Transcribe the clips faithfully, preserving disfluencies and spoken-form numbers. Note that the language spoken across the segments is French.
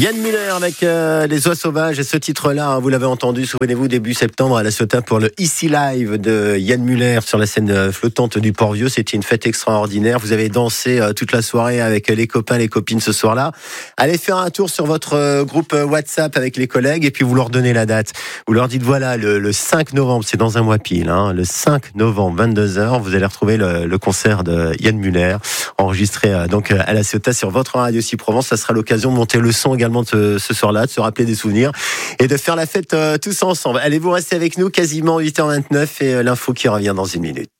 Yann Müller avec euh, Les Oies Sauvages et ce titre-là, hein, vous l'avez entendu, souvenez-vous, début septembre à La Ciotat pour le Ici Live de Yann Müller sur la scène flottante du Port-Vieux. C'était une fête extraordinaire. Vous avez dansé euh, toute la soirée avec les copains, les copines ce soir-là. Allez faire un tour sur votre euh, groupe WhatsApp avec les collègues et puis vous leur donnez la date. Vous leur dites voilà, le, le cinq novembre, c'est dans un mois pile, hein, le cinq novembre, vingt-deux heures, vous allez retrouver le, le concert de Yann Müller enregistré euh, donc à La Ciotat sur votre radio Six Provence. Ça sera l'occasion de monter le son également de ce, ce soir-là, de se rappeler des souvenirs et de faire la fête euh, tous ensemble. Allez, vous restez avec nous, quasiment huit heures vingt-neuf et euh, l'info qui revient dans une minute.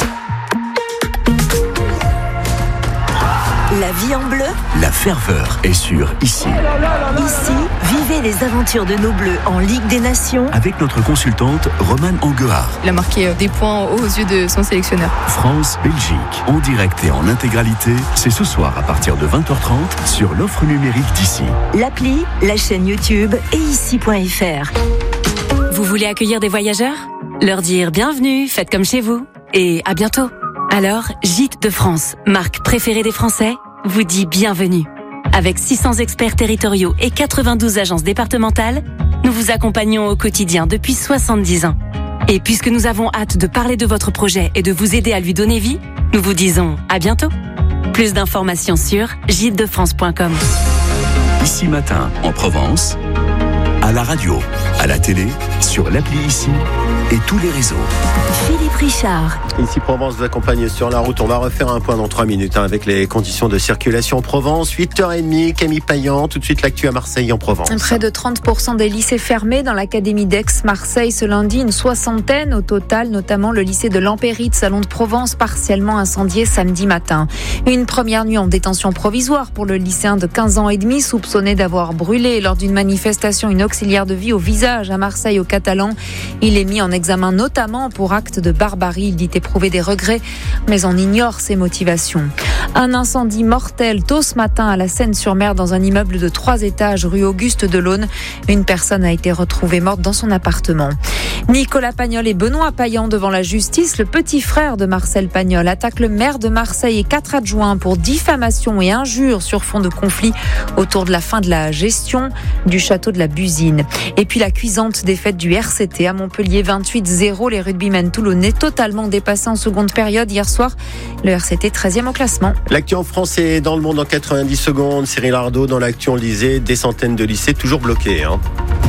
La vie en bleu. La ferveur est sur Ici. Ici, vivez les aventures de nos Bleus en Ligue des Nations. Avec notre consultante Romane Anguard. Il a marqué des points aux yeux de son sélectionneur. France-Belgique, en direct et en intégralité, c'est ce soir à partir de vingt heures trente sur l'offre numérique d'Ici. L'appli, la chaîne YouTube et ici point f r. Vous voulez accueillir des voyageurs ? Leur dire bienvenue, faites comme chez vous et à bientôt. Alors, Gîtes de France, marque préférée des Français, vous dit bienvenue. Avec six cents experts territoriaux et quatre-vingt-douze agences départementales, nous vous accompagnons au quotidien depuis soixante-dix ans. Et puisque nous avons hâte de parler de votre projet et de vous aider à lui donner vie, nous vous disons à bientôt. Plus d'informations sur gîtes de france point com. Ici matin, en Provence, à la radio, à la télé, sur l'appli Ici et tous les réseaux. Philippe Richard. Ici Provence vous accompagne sur la route. On va refaire un point dans trois minutes hein, avec les conditions de circulation en Provence. huit heures trente, Camille Payan. Tout de suite l'actu à Marseille en Provence. Près de trente pour cent des lycées fermés dans l'académie d'Aix-Marseille ce lundi. Une soixantaine au total, notamment le lycée de Lampéry, Salon de Provence, partiellement incendié samedi matin. Une première nuit en détention provisoire pour le lycéen de quinze ans et demi, soupçonné d'avoir brûlé lors d'une manifestation une auxiliaire de vie au visage à Marseille au Catalan. Il est mis en examen notamment pour acte de barbarie. Il dit éprouver des regrets, mais on ignore ses motivations. Un incendie mortel tôt ce matin à la Seine-sur-Mer dans un immeuble de trois étages rue Auguste Delaune. Une personne a été retrouvée morte dans son appartement. Nicolas Pagnol et Benoît Payan devant la justice. Le petit frère de Marcel Pagnol attaque le maire de Marseille et quatre adjoints pour diffamation et injures sur fond de conflit autour de la fin de la gestion du château de la Busine. Et puis la cuisante défaite du R C T à Montpellier, vingt-huit zéro. Les rugbymen toulonnais totalement dépassés en seconde période hier soir. Le R C T treizième au classement. L'actu en France et dans le monde en quatre-vingt-dix secondes. Cyril Ardo dans l'actu on le disait, des centaines de lycées toujours bloqués. Hein.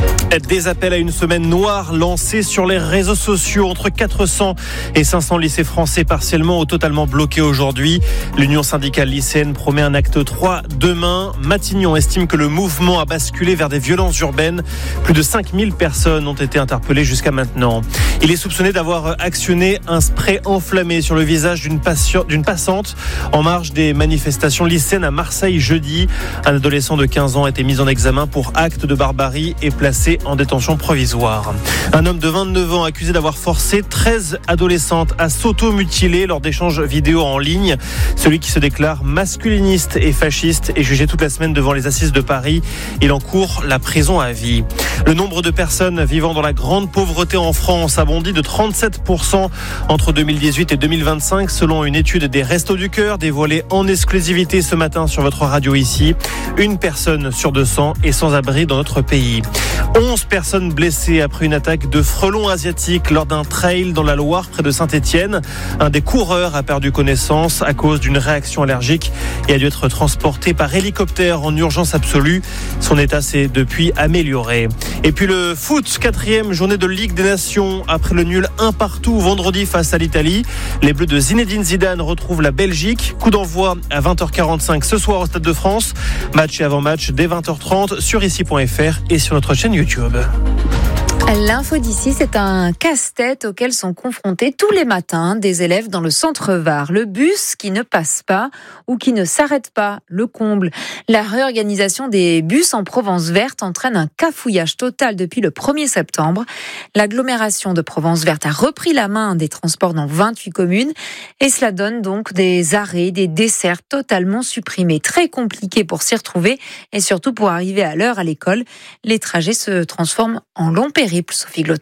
Des appels à une semaine noire lancés sur les réseaux sociaux. Entre quatre cents et cinq cents lycées français partiellement ou totalement bloqués aujourd'hui. L'Union syndicale lycéenne promet un acte trois demain. Matignon estime que le mouvement a basculé vers des violences urbaines. Plus de cinq mille personnes ont été interpellées jusqu'à maintenant. Il est soupçonné d'avoir actionné un spray enflammé sur le visage d'une, patient, d'une passante en marge des manifestations lycéennes à Marseille jeudi. Un adolescent de quinze ans a été mis en examen pour acte de barbarie et placé en détention provisoire. Un homme de vingt-neuf ans accusé d'avoir forcé treize adolescentes à s'auto-mutiler lors d'échanges vidéo en ligne. Celui qui se déclare masculiniste et fasciste est jugé toute la semaine devant les assises de Paris. Il encourt la prison à vie. Le nombre de personnes vivant dans la grande pauvreté en France a bondi de trente-sept pour cent entre deux mille dix-huit et deux mille vingt-cinq selon une étude des Restos du Cœur dévoilée en exclusivité ce matin sur votre radio Ici. Une personne sur deux cents est sans abri dans notre pays. onze personnes blessées après une attaque de frelons asiatiques lors d'un trail dans la Loire près de Saint-Étienne. Un des coureurs a perdu connaissance à cause d'une réaction allergique et a dû être transporté par hélicoptère en urgence absolue. Son état s'est depuis amélioré. Et puis le foot, quatrième journée de Ligue des Nations après le nul un partout vendredi face à l'Italie. Les Bleus de Zinedine Zidane retrouvent la Belgique. Coup d'envoi à vingt heures quarante-cinq ce soir au Stade de France. Match et avant-match dès vingt heures trente sur ici point f r et sur notre chaîne YouTube. L'info d'ici, c'est un casse-tête auquel sont confrontés tous les matins des élèves dans le centre Var. Le bus qui ne passe pas ou qui ne s'arrête pas, le comble. La réorganisation des bus en Provence Verte entraîne un cafouillage total depuis le premier septembre. L'agglomération de Provence Verte a repris la main des transports dans vingt-huit communes et cela donne donc des arrêts, des desserts totalement supprimés. Très compliqué pour s'y retrouver et surtout pour arriver à l'heure à l'école. Les trajets se transforment en long périple. Sophie Glotin.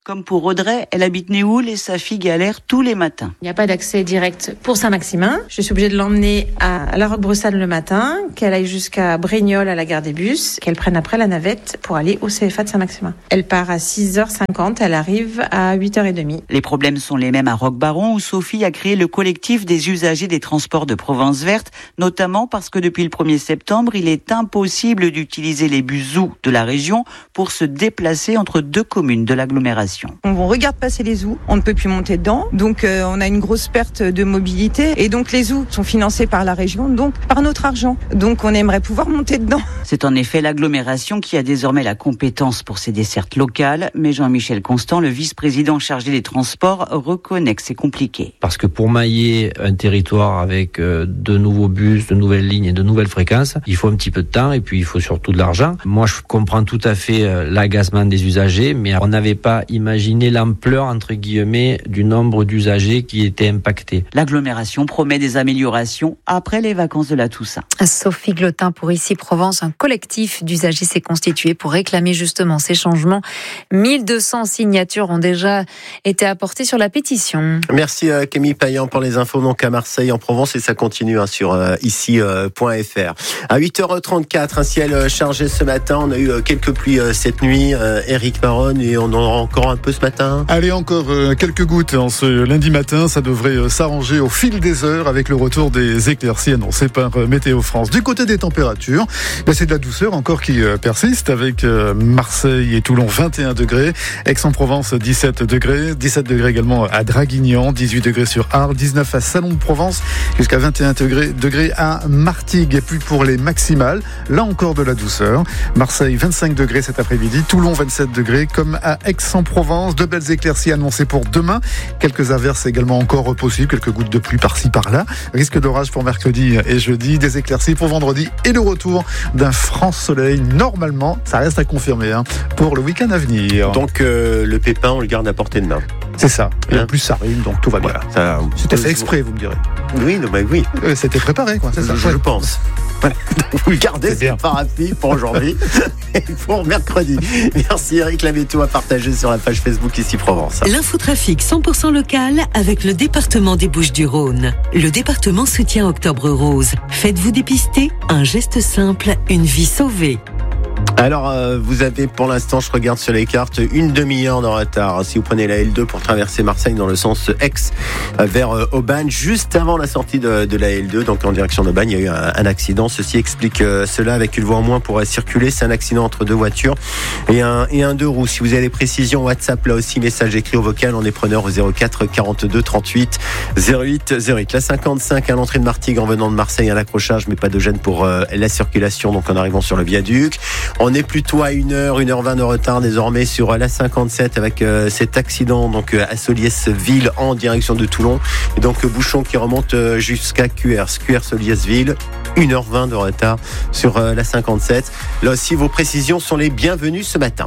Comme pour Audrey, elle habite Néoul et sa fille galère tous les matins. Il n'y a pas d'accès direct pour Saint-Maximin. Je suis obligée de l'emmener à La Roque-Brossard le matin, qu'elle aille jusqu'à Brignoles à la gare des bus, qu'elle prenne après la navette pour aller au C F A de Saint-Maximin. Elle part à six heures cinquante, elle arrive à huit heures trente. Les problèmes sont les mêmes à Roquebaron où Sophie a créé le collectif des usagers des transports de Provence Verte, notamment parce que depuis le premier septembre, il est impossible d'utiliser les bus Zou de la région pour se déplacer entre deux communes de l'agglomération. On regarde passer les Zou, on ne peut plus monter dedans, donc euh, on a une grosse perte de mobilité et donc les Zou sont financés par la région, donc par notre argent. Donc on aimerait pouvoir monter dedans. C'est en effet l'agglomération qui a désormais la compétence pour ces dessertes locales, mais Jean-Michel Constant, le vice-président chargé des transports, reconnaît que c'est compliqué. Parce que pour mailler un territoire avec euh, de nouveaux bus, de nouvelles lignes et de nouvelles fréquences, il faut un petit peu de temps et puis il faut surtout de l'argent. Moi je comprends tout à fait euh, l'agacement des usagers, mais on n'avait pas imaginé l'ampleur, entre guillemets, du nombre d'usagers qui étaient impactés. L'agglomération promet des améliorations après les vacances de la Toussaint. Sophie Glotin pour Ici Provence, un collectif d'usagers s'est constitué pour réclamer justement ces changements. mille deux cents signatures ont déjà été apportées sur la pétition. Merci euh, Camille Payan pour les infos donc à Marseille, en Provence, et ça continue hein, sur euh, ici point f r. À huit heures trente-quatre, un ciel chargé ce matin. On a eu euh, quelques pluies euh, cette nuit, euh, Eric Baronne, et on en aura encore un peu ce matin. Allez, encore euh, quelques gouttes en ce lundi matin. Ça devrait euh, s'arranger au fil des heures avec le retour des éclaircies annoncées par euh, Météo France. Du côté des températures, ben, c'est de la douceur encore qui euh, persiste avec euh, Marseille et Toulon vingt et un degrés, Aix-en-Provence dix-sept degrés, dix-sept degrés également à Draguignan, dix-huit degrés sur Arles, dix-neuf à Salon de Provence, jusqu'à vingt et un degrés, degrés à Martigues. Et puis pour les maximales, là encore de la douceur. Marseille vingt-cinq degrés cet après-midi, Toulon vingt-sept degrés comme à Aix-en-Provence. De belles éclaircies annoncées pour demain. Quelques averses également encore possibles, quelques gouttes de pluie par-ci par-là. Risque d'orage pour mercredi et jeudi, des éclaircies pour vendredi et le retour d'un franc soleil. Normalement, ça reste à confirmer hein, pour le week-end à venir. Donc euh, le pépin, on le garde à portée de main. C'est ça. Et Hein en plus, ça rime, donc tout va bien. Voilà, ça, C'était fait exprès, vous me direz. Oui, non, mais oui. Euh, C'était préparé, quoi. C'est ça. Je, je pense. Voilà. Vous le gardez, C'est c'est bien. parapluie pour aujourd'hui et pour mercredi. Merci Eric Lavetto à partager sur la page Facebook Ici Provence. L'infotrafic cent pour cent local avec le département des Bouches-du-Rhône. Le département soutient Octobre Rose. Faites-vous dépister, un geste simple, une vie sauvée. Alors, euh, vous avez pour l'instant, je regarde sur les cartes, une demi-heure de retard. Si vous prenez la L deux pour traverser Marseille dans le sens Aix euh, vers euh, Aubagne, juste avant la sortie de, de la L deux, donc en direction d'Aubagne, il y a eu un, un accident. Ceci explique euh, cela avec une voie en moins pour circuler. C'est un accident entre deux voitures et un, et un deux roues. Si vous avez des précisions, WhatsApp, là aussi, message écrit au vocal. On est preneur au zéro quatre quarante-deux trente-huit zéro huit zéro huit. La cinquante-cinq à l'entrée de Martigues en venant de Marseille, un accrochage, mais pas de gêne pour euh, la circulation, donc en arrivant sur le viaduc. On est plutôt à une heure, une heure vingt de retard désormais sur la cinquante-sept avec euh, cet accident donc euh, à Soliès-Ville en direction de Toulon. Et donc euh, bouchon qui remonte euh, jusqu'à Cuers, Cuers-Soliès-Ville. une heure vingt de retard sur euh, la cinquante-sept. Là aussi, vos précisions sont les bienvenues ce matin.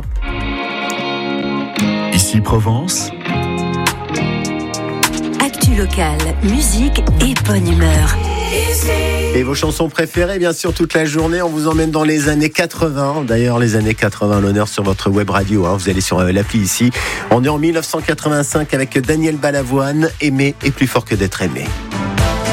Ici Provence. Actu locale, musique et bonne humeur. Et vos chansons préférées, bien sûr, toute la journée. On vous emmène dans les années quatre-vingts. D'ailleurs, les années quatre-vingts, l'honneur sur votre web radio. Hein. Vous allez sur euh, l'appli ici. On est en mille neuf cent quatre-vingt-cinq avec Daniel Balavoine. Aimer est plus fort que d'être aimé.